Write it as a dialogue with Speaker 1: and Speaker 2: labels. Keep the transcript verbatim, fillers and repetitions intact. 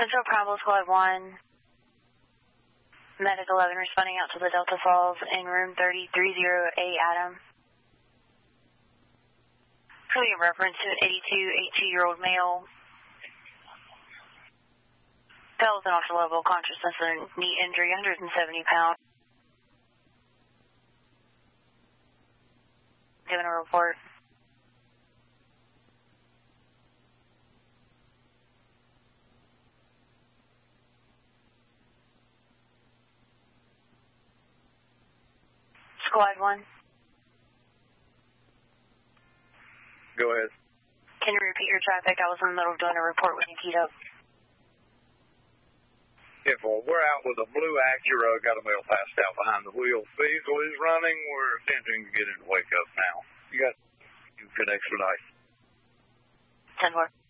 Speaker 1: Central Bravo Squad one, Medic eleven responding out to the Delta Falls in room thirty-three oh eight, Adam. Putting a reference to an eighty-two, eighty-two-year-old male. Fell with an officer level of consciousness and knee injury, one hundred seventy pounds. Giving a report. Squad one.
Speaker 2: Go ahead.
Speaker 1: Can you repeat your traffic? I was in the middle of doing a report when you keyed up.
Speaker 2: If uh, we're out with a blue Acura, got a male passed out behind the wheel. Vehicle is running. We're attempting to get it to wake up now. You got, you can expedite.
Speaker 1: ten four.